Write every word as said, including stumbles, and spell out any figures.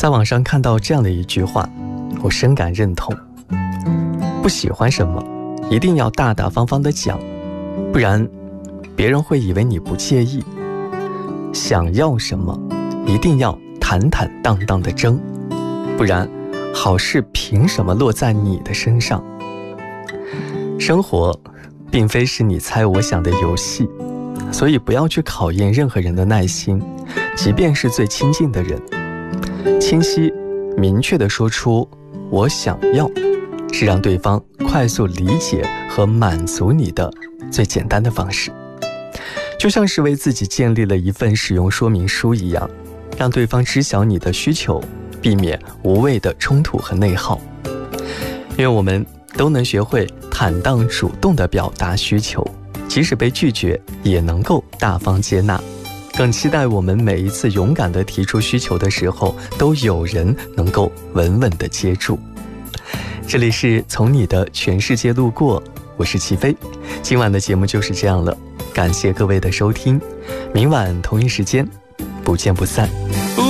在网上看到这样的一句话，我深感认同：不喜欢什么，一定要大大方方的讲，不然别人会以为你不介意；想要什么，一定要坦坦荡荡的争，不然好事凭什么落在你的身上？生活并非是你猜我想的游戏，所以不要去考验任何人的耐心，即便是最亲近的人。清晰明确地说出我想要，是让对方快速理解和满足你的最简单的方式。就像是为自己建立了一份使用说明书一样，让对方知晓你的需求，避免无谓的冲突和内耗。愿我们都能学会坦荡主动地表达需求，即使被拒绝也能够大方接纳。更期待我们每一次勇敢地提出需求的时候，都有人能够稳稳地接住。这里是从你的全世界路过，我是齐飞。今晚的节目就是这样了，感谢各位的收听，明晚同一时间不见不散。